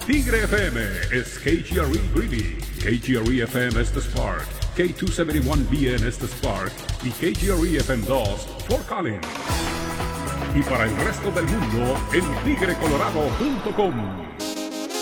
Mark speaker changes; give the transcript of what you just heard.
Speaker 1: Tigre FM is KGRE Greeley, KGRE FM es The Spark, K271BN es The Spark y KGRE FM 2 Fort Collins. Y para el resto del mundo en tigrecolorado.com.